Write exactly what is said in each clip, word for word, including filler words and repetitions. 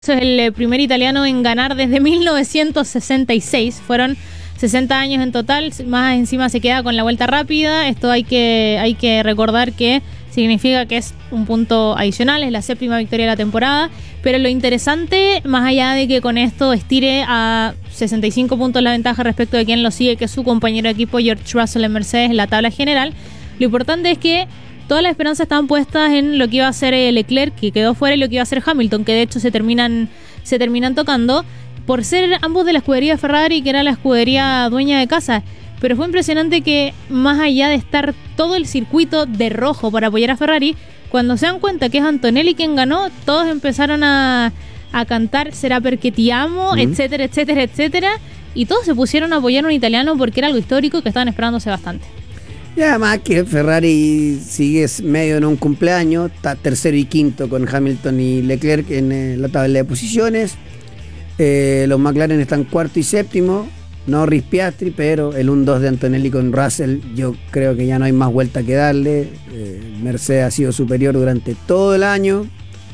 Es el primer italiano en ganar desde mil novecientos sesenta y seis. Fueron sesenta años en total, más encima se queda con la vuelta rápida. Esto hay que, hay que recordar que significa que es un punto adicional, es la séptima victoria de la temporada. Pero lo interesante, más allá de que con esto estire a sesenta y cinco puntos la ventaja respecto de quien lo sigue, que es su compañero de equipo George Russell en Mercedes en la tabla general, lo importante es que todas las esperanzas estaban puestas en lo que iba a ser Leclerc, que quedó fuera, y lo que iba a ser Hamilton, que de hecho se terminan, se terminan tocando, por ser ambos de la escudería Ferrari, que era la escudería dueña de casa. Pero fue impresionante que, más allá de estar todo el circuito de rojo para apoyar a Ferrari, cuando se dan cuenta que es Antonelli quien ganó, todos empezaron a, a cantar "Será perché ti amo", uh-huh. etcétera, etcétera, etcétera, y todos se pusieron a apoyar a un italiano porque era algo histórico que estaban esperándose bastante. Y además que Ferrari sigue medio en un cumpleaños, está tercero y quinto con Hamilton y Leclerc en eh, la tabla de posiciones. Eh, los McLaren están cuarto y séptimo, Norris, Piastri, pero el uno dos de Antonelli con Russell, yo creo que ya no hay más vuelta que darle. Eh, Mercedes ha sido superior durante todo el año.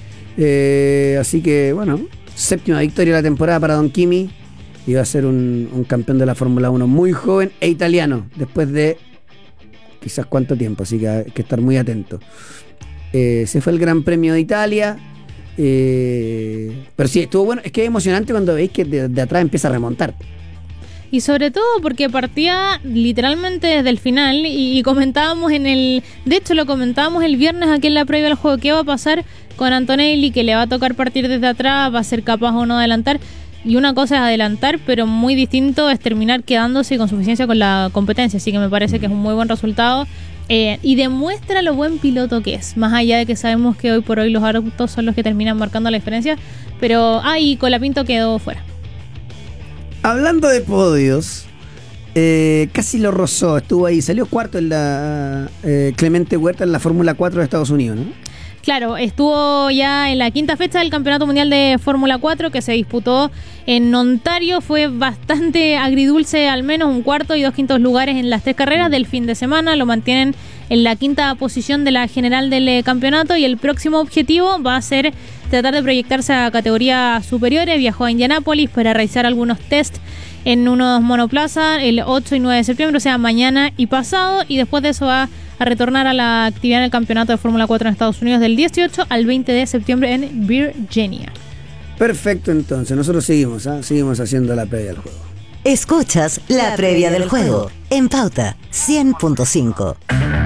Eh, así que, bueno, séptima victoria de la temporada para Don Kimi. Y va a ser un, un campeón de la Fórmula uno muy joven e italiano, después de quizás cuánto tiempo, así que hay que estar muy atento. Eh, se fue el Gran Premio de Italia, eh, pero sí, estuvo bueno. Es que es emocionante cuando veis que de, de atrás empieza a remontar. Y sobre todo porque partía literalmente desde el final y, y comentábamos en el... De hecho, lo comentábamos el viernes aquí en la previa del juego. ¿Qué va a pasar con Antonelli? Que le va a tocar partir desde atrás, va a ser capaz o no de adelantar. Y una cosa es adelantar, pero muy distinto es terminar quedándose con suficiencia con la competencia. Así que me parece que es un muy buen resultado. Eh, y demuestra lo buen piloto que es. Más allá de que sabemos que hoy por hoy los autos son los que terminan marcando la diferencia. Pero, ah, y Colapinto quedó fuera. Hablando de podios, eh, casi lo rozó, estuvo ahí. Salió cuarto en la eh, Clemente Huerta en la Fórmula cuatro de Estados Unidos, ¿no? Claro, estuvo ya en la quinta fecha del Campeonato Mundial de Fórmula cuatro que se disputó en Ontario. Fue bastante agridulce, al menos un cuarto y dos quintos lugares en las tres carreras del fin de semana. Lo mantienen en la quinta posición de la general del campeonato y el próximo objetivo va a ser tratar de proyectarse a categorías superiores. Viajó a Indianápolis para realizar algunos test en unos monoplazas el ocho y nueve de septiembre, o sea, mañana y pasado, y después de eso va a retornar a la actividad en el campeonato de Fórmula cuatro en Estados Unidos del dieciocho al veinte de septiembre en Virginia. Perfecto, entonces, nosotros seguimos, ¿eh? seguimos haciendo la previa del juego. Escuchas la previa del juego en Pauta cien punto cinco.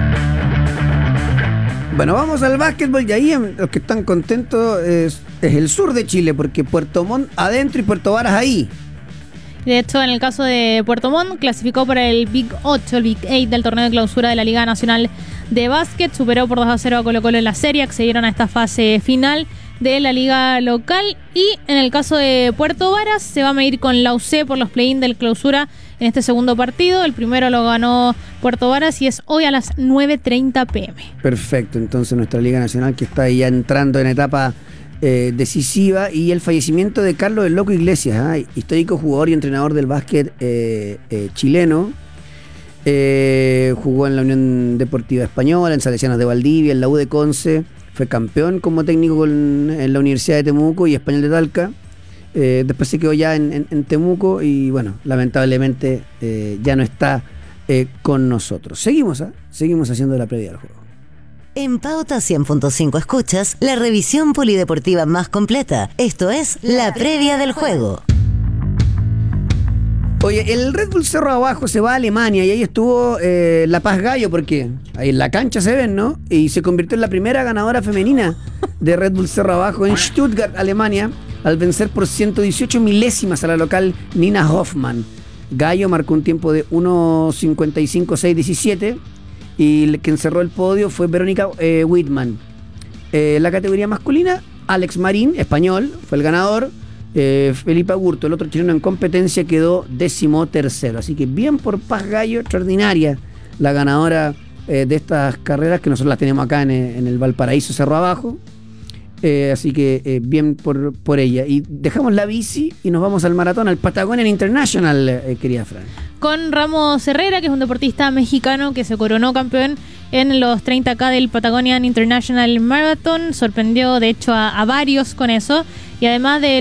Bueno, vamos al básquetbol y ahí los que están contentos es, es el sur de Chile, porque Puerto Montt adentro y Puerto Varas ahí. De hecho, en el caso de Puerto Montt, clasificó para el Big ocho, el Big ocho del torneo de clausura de la Liga Nacional de Básquet. Superó por dos a cero a Colo Colo en la serie, accedieron a esta fase final de la liga local. Y en el caso de Puerto Varas, se va a medir con la U C por los play-in del clausura en este segundo partido. El primero lo ganó Puerto Varas y es hoy a las nueve treinta pm. Perfecto, entonces nuestra Liga Nacional que está ya entrando en etapa Eh, decisiva, y el fallecimiento de Carlos el Loco Iglesias, ¿eh? histórico jugador y entrenador del básquet eh, eh, chileno. Eh, jugó en la Unión Deportiva Española, en Salesianos de Valdivia, en la U de Conce. Fue campeón como técnico con, en la Universidad de Temuco y Español de Talca. Eh, después se quedó ya en, en, en Temuco y bueno, lamentablemente eh, ya no está eh, con nosotros. Seguimos, ¿eh? seguimos haciendo la previa del juego. En Pauta cien punto cinco escuchas la revisión polideportiva más completa. Esto es la previa del juego. Oye, el Red Bull Cerro Abajo se va a Alemania y ahí estuvo eh, La Paz Gallo, porque ahí en la cancha se ven, ¿no? Y se convirtió en la primera ganadora femenina de Red Bull Cerro Abajo en Stuttgart, Alemania, al vencer por ciento dieciocho milésimas a la local Nina Hoffmann. Gallo marcó un tiempo de uno cincuenta y cinco seis diecisiete. Y quien cerró el podio fue Verónica eh, Whitman. Eh, la categoría masculina, Alex Marín, español, fue el ganador. Eh, Felipe Agurto, el otro chileno en competencia, quedó décimo tercero. Así que bien por Paz Gallo, extraordinaria la ganadora eh, de estas carreras que nosotros las tenemos acá en, en el Valparaíso Cerro Abajo. Eh, así que eh, bien por, por ella. Y dejamos la bici y nos vamos al maratón, al Patagonian International, eh, querida Fran. Con Ramos Herrera, que es un deportista mexicano que se coronó campeón en los treinta K del Patagonian International Marathon. Sorprendió, de hecho, a, a varios con eso. Y además de